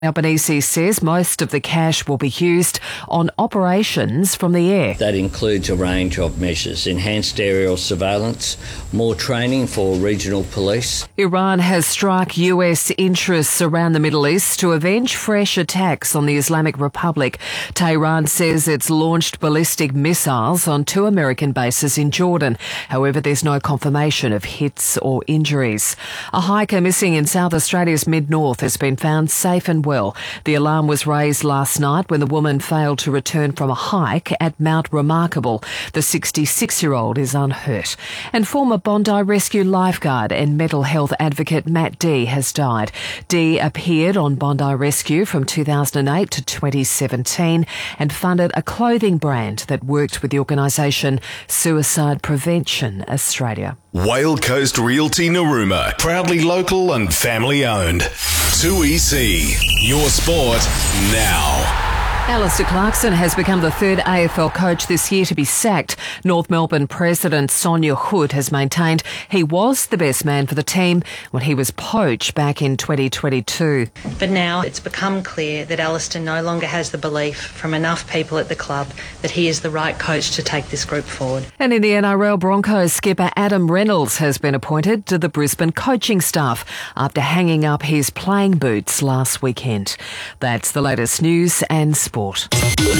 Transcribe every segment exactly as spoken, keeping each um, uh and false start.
Albanese says most of the cash will be used on operations from the air. That includes a range of measures: enhanced aerial surveillance, more training for regional police. Iran has struck U S interests around the Middle East to avenge fresh attacks on the Islamic Republic. Tehran says it's launched ballistic missiles on two American bases in Jordan. However, there's no confirmation of hits or injuries. A hiker missing in South Australia's mid-north has been found safe and well. Well. The alarm was raised last night when the woman failed to return from a hike at Mount Remarkable. The sixty-six-year-old is unhurt. And former Bondi Rescue lifeguard and mental health advocate Matt Dee has died. Dee appeared on Bondi Rescue from two thousand eight to twenty seventeen and funded a clothing brand that worked with the organisation Suicide Prevention Australia. Whale Coast Realty Narooma, proudly local and family owned. two E C, your sport now. Alistair Clarkson has become the third A F L coach this year to be sacked. North Melbourne President Sonia Hood has maintained he was the best man for the team when he was poached back in twenty twenty-two. But now it's become clear that Alistair no longer has the belief from enough people at the club that he is the right coach to take this group forward. And in the N R L, Broncos skipper Adam Reynolds has been appointed to the Brisbane coaching staff after hanging up his playing boots last weekend. That's the latest news and sport. Everybody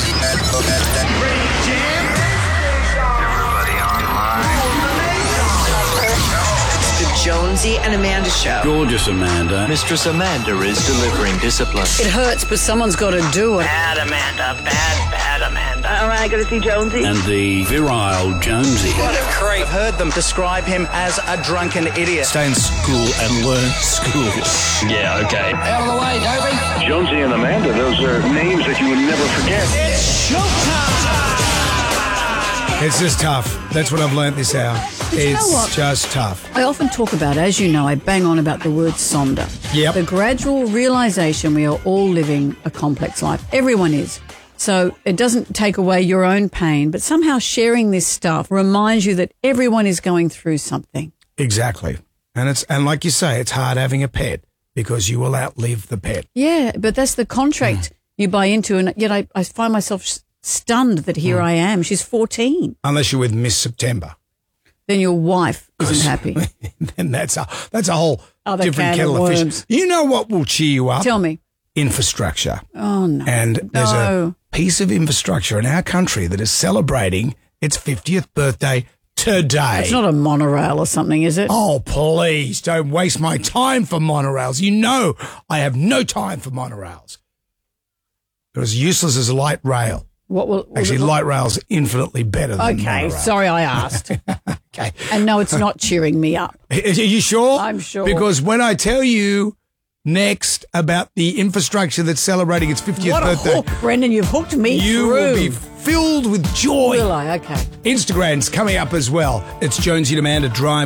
online. The Jonesy and Amanda Show. Gorgeous Amanda. Mistress Amanda is delivering discipline. It hurts, but someone's got to do it. Bad Amanda. Bad, bad Amanda. All right, got to see Jonesy. And the virile Jonesy. What a creep. I've heard them describe him as a drunken idiot. Stay in school and learn school. Yeah, okay. Out of the way, Toby. Jonesy and Amanda, those are names that you would never forget. It's showtime! It's just tough. That's what I've learnt this hour. It's just tough. I often talk about, as you know, I bang on about the word sonder. Yep. The gradual realisation we are all living a complex life. Everyone is. So it doesn't take away your own pain, but somehow sharing this stuff reminds you that everyone is going through something. Exactly. And it's and like you say, it's hard having a pet because you will outlive the pet. Yeah, but that's the contract mm. you buy into, and yet I, I find myself stunned that here mm. I am. She's fourteen. Unless you're with Miss September. Then your wife isn't happy. Then that's a that's a whole Other different kettle of fish. You know what will cheer you up? Tell me. Infrastructure. Oh, no. And there's no. a piece of infrastructure in our country that is celebrating its fiftieth birthday today. It's not a monorail or something, is it? Oh, please, don't waste my time for monorails. You know I have no time for monorails. They're as useless as a light rail. What will, Actually, will light rail's infinitely better than Okay, monorail. sorry I asked. Okay. And no, it's not cheering me up. Are you sure? I'm sure. Because when I tell you next about the infrastructure that's celebrating its fiftieth what a birthday. Hook, Brendan, you've hooked me You through. will be filled with joy. Will I? Okay. Instagram's coming up as well. It's Jonesy and Amanda Drive.